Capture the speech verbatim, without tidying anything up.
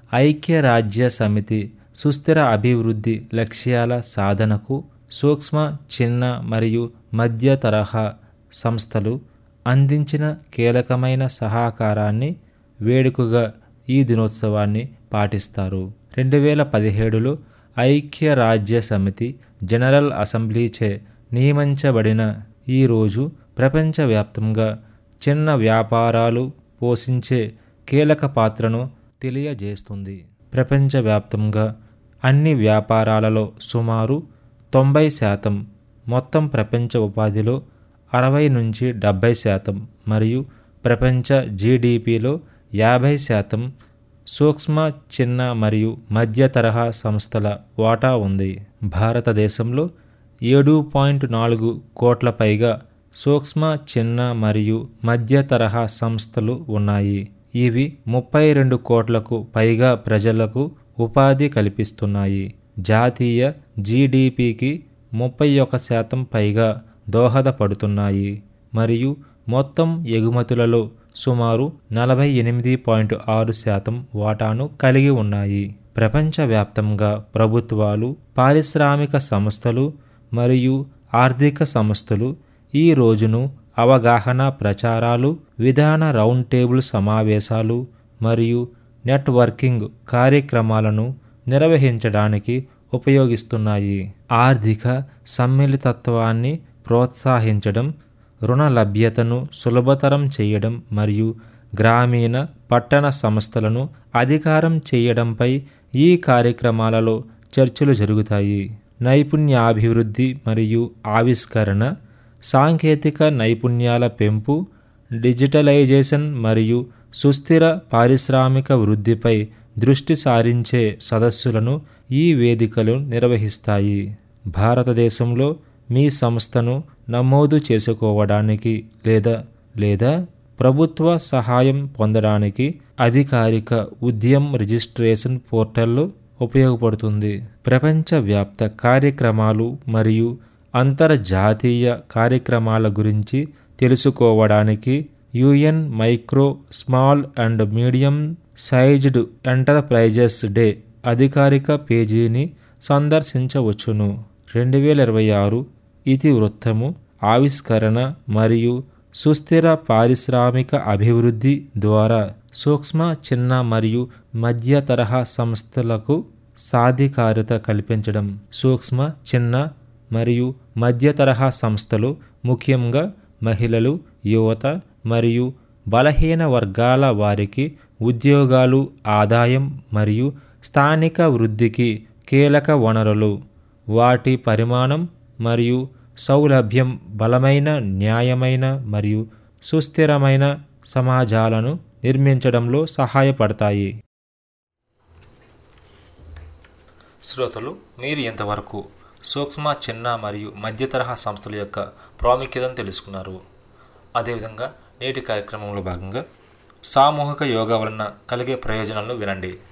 ఐక్యరాజ్య సమితి సుస్థిర అభివృద్ధి లక్ష్యాల సాధనకు సూక్ష్మ, చిన్న మరియు మధ్య తరహా సంస్థలు అందించిన కీలకమైన సహకారాన్ని వేడుకగా ఈ దినోత్సవాన్ని పాటిస్తారు. రెండు వేల పదిహేడులో ఐక్యరాజ్య సమితి జనరల్ అసెంబ్లీచే నియమించబడిన ఈ రోజు ప్రపంచవ్యాప్తంగా చిన్న వ్యాపారాలు పోషించే కీలక పాత్రను తెలియజేస్తుంది. ప్రపంచవ్యాప్తంగా అన్ని వ్యాపారాలలో సుమారు తొంభై శాతం, మొత్తం ప్రపంచ ఉపాధిలో అరవై నుంచి డెబ్బై శాతం మరియు ప్రపంచ జీడిపిలో యాభై శాతం సూక్ష్మ, చిన్న మరియు మధ్య తరహా సంస్థల వాటా ఉంది. భారతదేశంలో ఏడు పాయింట్ నాలుగు కోట్ల పైగా సూక్ష్మ, చిన్న మరియు మధ్య తరహా సంస్థలు ఉన్నాయి. ఇవి ముప్పై రెండు కోట్లకు పైగా ప్రజలకు ఉపాధి కల్పిస్తున్నాయి. జాతీయ జీడిపికి ముప్పై ఒక శాతం పైగా దోహదపడుతున్నాయి మరియు మొత్తం ఎగుమతులలో సుమారు నలభై ఎనిమిది పాయింట్ ఆరు శాతం వాటాను కలిగి ఉన్నాయి. ప్రపంచవ్యాప్తంగా ప్రభుత్వాలు, పారిశ్రామిక సంస్థలు మరియు ఆర్థిక సంస్థలు ఈ రోజును అవగాహన ప్రచారాలు, విధాన రౌండ్ టేబుల్ సమావేశాలు మరియు నెట్వర్కింగ్ కార్యక్రమాలను నిర్వహించడానికి ఉపయోగిస్తున్నాయి. ఆర్థిక సమ్మిళితత్వాన్ని ప్రోత్సహించడం, రుణ లభ్యతను సులభతరం చేయడం మరియు గ్రామీణ, పట్టణ సంస్థలను అధికారం చేయడంపై ఈ కార్యక్రమాలలో చర్చలు జరుగుతాయి. నైపుణ్యాభివృద్ధి మరియు ఆవిష్కరణ, సాంకేతిక నైపుణ్యాల పెంపు, డిజిటలైజేషన్ మరియు సుస్థిర పారిశ్రామిక వృద్ధిపై దృష్టి సారించే సదస్సులను ఈ వేదికలు నిర్వహిస్తాయి. భారతదేశంలో మీ సంస్థను నమోదు చేసుకోవడానికి లేదా లేదా ప్రభుత్వ సహాయం పొందడానికి అధికారిక ఉద్యమ్ రిజిస్ట్రేషన్ పోర్టల్ ఉపయోగపడుతుంది. ప్రపంచవ్యాప్త కార్యక్రమాలు మరియు అంతర్జాతీయ కార్యక్రమాల గురించి తెలుసుకోవడానికి UN micro, small and medium sized enterprises day అధికారిక పేజీని సందర్శించవచ్చును. రెండు వేల ఇరవై ఆరు ఇతివృత్తము ఆవిష్కరణ మరియు సుస్థిర పారిశ్రామిక అభివృద్ధి ద్వారా సూక్ష్మ, చిన్న మరియు మధ్య తరహా సంస్థలకు సాధికారత కల్పించడం. సూక్ష్మ, చిన్న మరియు మధ్య తరహా సంస్థలు ముఖ్యంగా మహిళలు, యువత మరియు బలహీన వర్గాల వారికి ఉద్యోగాలు, ఆదాయం మరియు స్థానిక వృద్ధికి కీలక వనరులు. వాటి పరిమాణం మరియు సౌలభ్యం బలమైన, న్యాయమైన మరియు సుస్థిరమైన సమాజాలను నిర్మించడంలో సహాయపడతాయి. శ్రోతలు, మీరు ఇంతవరకు సూక్ష్మ, చిన్న మరియు మధ్య తరహా సంస్థల యొక్క ప్రాముఖ్యతను తెలుసుకున్నారు. అదేవిధంగా నేటి కార్యక్రమంలో భాగంగా సామూహిక యోగా వలన కలిగే ప్రయోజనాలను వినండి.